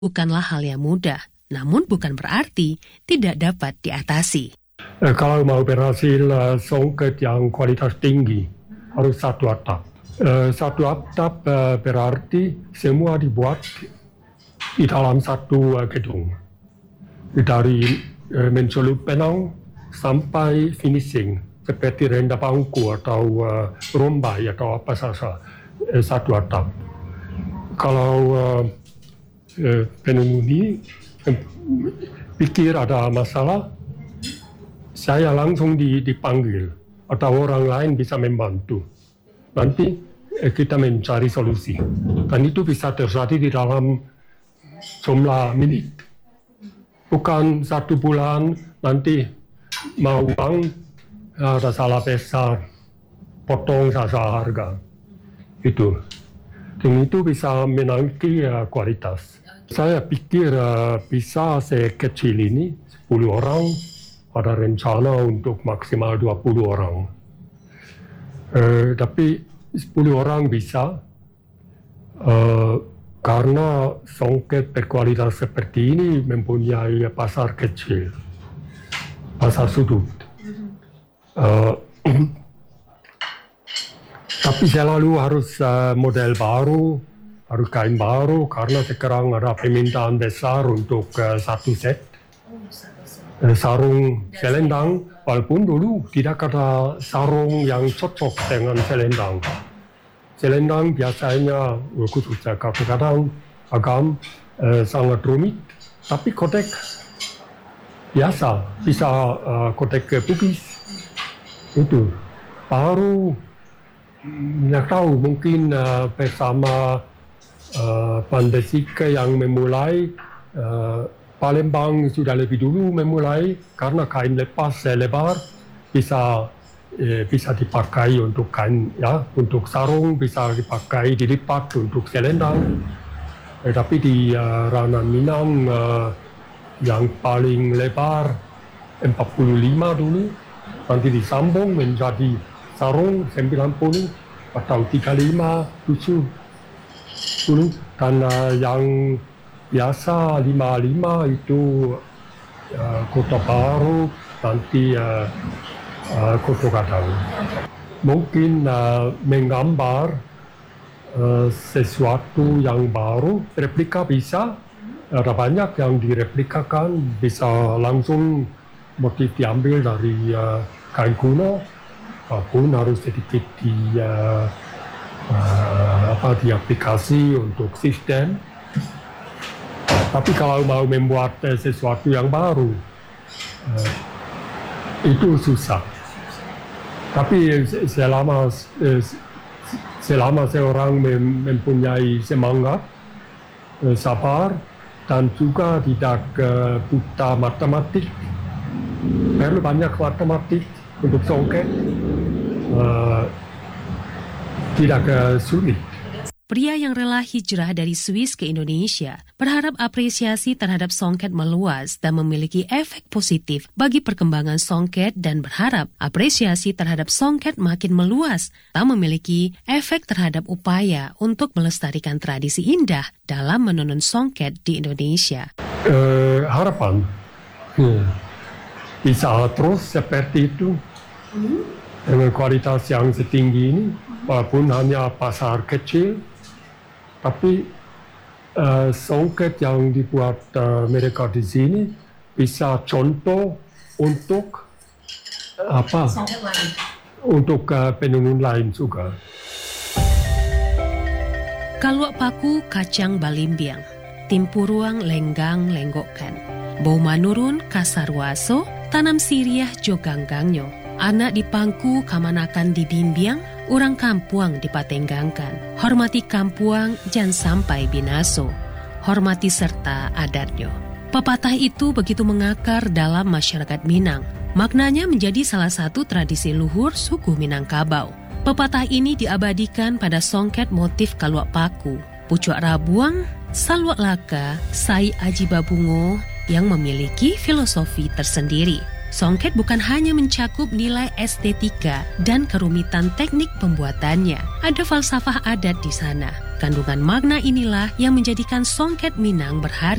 bukanlah hal yang mudah, namun bukan berarti tidak dapat diatasi. Kalau mau berhasil songket yang kualitas tinggi, harus satu atap. Satu atap berarti semua dibuat di dalam satu gedung. Dari mencelup benang sampai finishing, seperti renda bangku atau rombai atau apa saja, satu atap. Kalau pengemudi pikir ada masalah, saya langsung dipanggil atau orang lain bisa membantu. Nanti kita mencari solusi. Dan itu bisa terjadi di dalam jumlah menit. Bukan 1 bulan nanti mau uang ada salah besar, potong saja harga. Itu. Dan itu bisa menaiki kualitas. Saya pikir bisa sekecil ini, 10 orang, ada rencana untuk maksimal 20 orang. Tapi 10 orang bisa, karena songket berkualitas seperti ini mempunyai pasar kecil, pasar sudut. Tapi selalu harus model baru, harus kain baru, karena sekarang ada permintaan besar untuk satu set. Sarung selendang, walaupun dulu tidak ada sarung yang cocok dengan selendang. Selendang biasanya, khususnya kadang-kadang agam sangat rumit, tapi kotek biasa, bisa kotek pupis. Itu baru. Tidak tahu, mungkin bersama Pandesika yang memulai, Palembang sudah lebih dulu memulai, karena kain lepas lebar bisa dipakai untuk kain, ya, untuk sarung, bisa dipakai dilipat untuk selendang. Tapi di ranah Minang yang paling lebar 45 dulu, nanti disambung menjadi sarung 90 atau 35, 70. Dan yang biasa 55 itu Kota Baru, nanti Kota Gadang. Mungkin menggambar sesuatu yang baru, replika bisa, ada banyak yang direplikakan, bisa langsung motif diambil dari kain kuno, walaupun harus sedikit diaplikasi untuk sistem. Tapi kalau mau membuat sesuatu yang baru, itu susah. Tapi selama seorang mempunyai semangat, sabar, dan juga tidak buta matematik, perlu banyak matematik untuk songket, tidak sulit. Pria yang rela hijrah dari Swiss ke Indonesia berharap apresiasi terhadap songket meluas dan memiliki efek positif bagi perkembangan songket, dan berharap apresiasi terhadap songket makin meluas dan memiliki efek terhadap upaya untuk melestarikan tradisi indah dalam menenun songket di Indonesia. Harapan bisa terus seperti itu dengan kualitas yang setinggi ini, walaupun hanya pasar kecil. Tapi songket yang dibuat mereka di sini bisa contoh untuk untuk penenun lain juga. Kaluak paku kacang balimbiang, timpuruang lenggang lenggokkan, bau manurun kasarwaso, tanam siriah joganggangyo, anak dipangku kamanakan dibimbiang, orang kampuang dipatenggangkan, hormati kampuang jangan sampai binaso, hormati serta adatnya. Pepatah itu begitu mengakar dalam masyarakat Minang. Maknanya menjadi salah satu tradisi luhur suku Minangkabau. Pepatah ini diabadikan pada songket motif kaluak paku, pucuk rabuang, salwak laka, sai aji babungo yang memiliki filosofi tersendiri. Songket bukan hanya mencakup nilai estetika dan kerumitan teknik pembuatannya. Ada falsafah adat di sana. Kandungan makna inilah yang menjadikan songket Minang berharga